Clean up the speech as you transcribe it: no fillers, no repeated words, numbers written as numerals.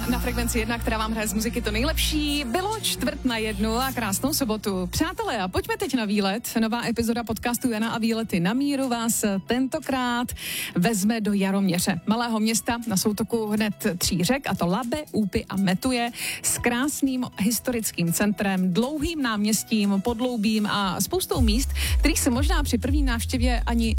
na Frekvenci 1, která vám hraje z muziky to nejlepší. Bylo 1:45 a krásnou sobotu. Přátelé, a pojďme teď na výlet. Nová epizoda podcastu Jana a výlety na míru vás tentokrát vezme do Jaroměře, malého města na soutoku hned 3 řek, a to Labe, Úpy a Metuje, s krásným historickým centrem, dlouhým náměstím, podloubím a spoustou míst, kterých se možná při první návštěvě ani